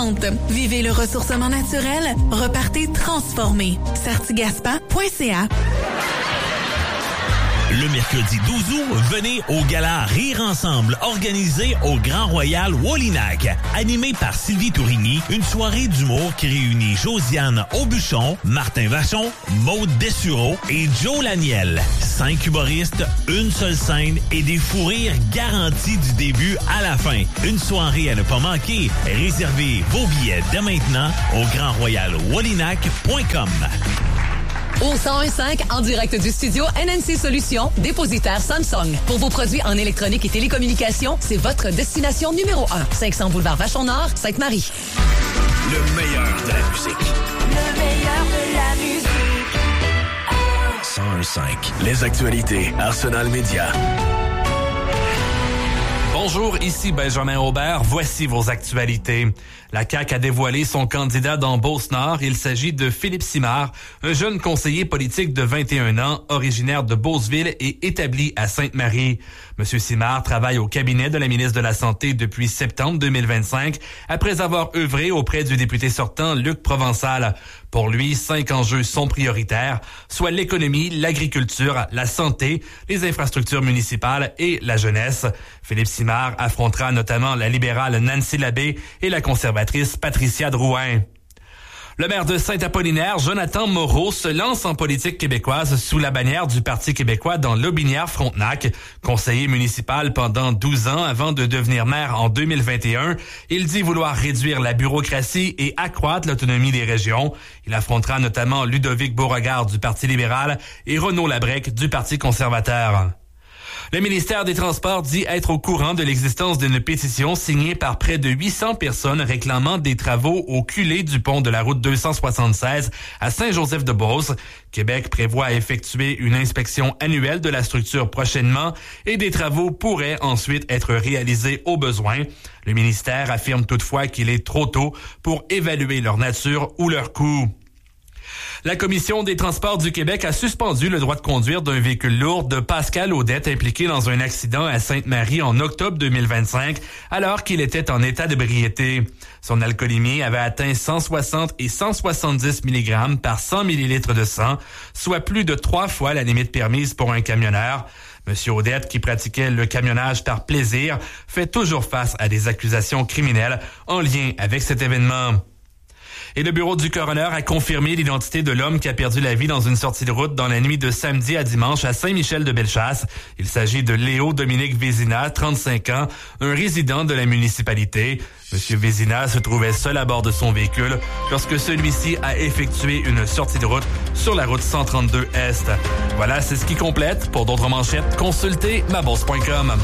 vente. Vivez le ressourcement naturel. Repartez transformé. Sartigaspa.ca. Le mercredi 12 août, venez au gala Rire Ensemble, organisé au Grand Royal Wallinac. Animé par Sylvie Tourigny, une soirée d'humour qui réunit Josiane Aubuchon, Martin Vachon, Maude Dessureau et Joe Laniel. 5 humoristes, une seule scène et des fous rires garantis du début à la fin. Une soirée à ne pas manquer. Réservez vos billets dès maintenant au grandroyalwallinac.com. Au 101.5, en direct du studio NNC Solutions, dépositaire Samsung. Pour vos produits en électronique et télécommunications, c'est votre destination numéro 1. 500 boulevard Vachon-Nord, Sainte-Marie. Le meilleur de la musique. Le meilleur de la musique. 101.5. Les actualités Arsenal Média. Bonjour, ici Benjamin Aubert. Voici vos actualités. La CAQ a dévoilé son candidat dans Beauce-Nord. Il s'agit de Philippe Simard, un jeune conseiller politique de 21 ans, originaire de Beauceville et établi à Sainte-Marie. Monsieur Simard travaille au cabinet de la ministre de la Santé depuis septembre 2025, après avoir œuvré auprès du député sortant Luc Provençal. Pour lui, 5 enjeux sont prioritaires, soit l'économie, l'agriculture, la santé, les infrastructures municipales et la jeunesse. Philippe Simard affrontera notamment la libérale Nancy Labbé et la conservatrice Patricia Drouin. Le maire de Saint-Apollinaire, Jonathan Moreau, se lance en politique québécoise sous la bannière du Parti québécois dans Lotbinière-Frontenac. Conseiller municipal pendant 12 ans avant de devenir maire en 2021, il dit vouloir réduire la bureaucratie et accroître l'autonomie des régions. Il affrontera notamment Ludovic Beauregard du Parti libéral et Renaud Labrec du Parti conservateur. Le ministère des Transports dit être au courant de l'existence d'une pétition signée par près de 800 personnes réclamant des travaux au culé du pont de la route 276 à Saint-Joseph-de-Beauce. Québec prévoit effectuer une inspection annuelle de la structure prochainement et des travaux pourraient ensuite être réalisés au besoin. Le ministère affirme toutefois qu'il est trop tôt pour évaluer leur nature ou leur coût. La Commission des transports du Québec a suspendu le droit de conduire d'un véhicule lourd de Pascal Audette impliqué dans un accident à Sainte-Marie en octobre 2025 alors qu'il était en état d'ébriété. Son alcoolémie avait atteint 160 et 170 mg par 100 ml de sang, soit plus de 3 fois la limite permise pour un camionneur. Monsieur Audette, qui pratiquait le camionnage par plaisir, fait toujours face à des accusations criminelles en lien avec cet événement. Et le bureau du coroner a confirmé l'identité de l'homme qui a perdu la vie dans une sortie de route dans la nuit de samedi à dimanche à Saint-Michel-de-Bellechasse. Il s'agit de Léo Dominique Vézina, 35 ans, un résident de la municipalité. Monsieur Vézina se trouvait seul à bord de son véhicule lorsque celui-ci a effectué une sortie de route sur la route 132 Est. Voilà, c'est ce qui complète. Pour d'autres manchettes, consultez mabourse.com.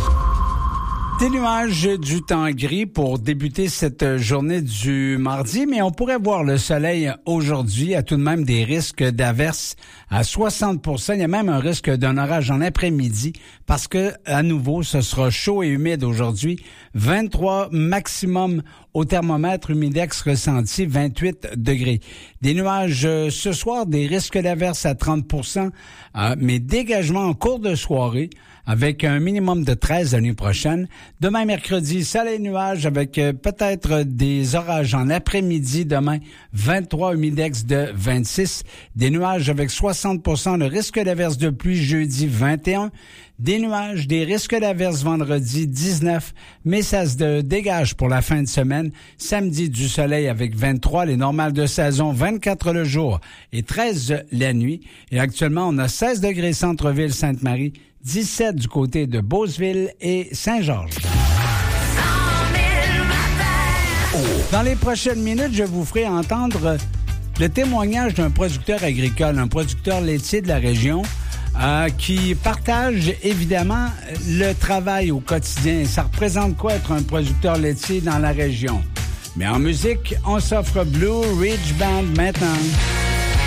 Des nuages, du temps gris pour débuter cette journée du mardi, mais on pourrait voir le soleil aujourd'hui. Il y a tout de même des risques d'averses à 60%. Il y a même un risque d'un orage en après-midi parce que, à nouveau, ce sera chaud et humide aujourd'hui. 23 maximum au thermomètre, humidex ressenti 28 degrés. Des nuages ce soir, des risques d'averses à 30%, mais dégagement en cours de soirée avec un minimum de 13 la nuit prochaine. Demain, mercredi, soleil nuages avec peut-être des orages en après-midi. Demain, 23, humidex de 26. Des nuages avec 60%, le risque d'averse de pluie jeudi 21. Des nuages, des risques d'averse vendredi 19, mais ça se dégage pour la fin de semaine. Samedi, du soleil avec 23, les normales de saison 24 le jour et 13 la nuit. Et actuellement, on a 16 degrés centre-ville Sainte-Marie, 17 du côté de Beauceville et Saint-Georges. Dans les prochaines minutes, je vous ferai entendre le témoignage d'un producteur agricole, un producteur laitier de la région, qui partage évidemment le travail au quotidien. Ça représente quoi être un producteur laitier dans la région? Mais en musique, on s'offre Blue Ridge Band maintenant.